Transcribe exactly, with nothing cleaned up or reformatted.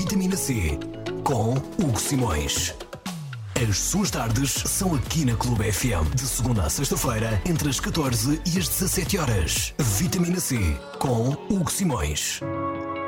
Vitamina C com Hugo Simões. As suas tardes são aqui na Clube F M, de segunda a sexta-feira, entre as catorze e as dezassete horas. Vitamina C com Hugo Simões.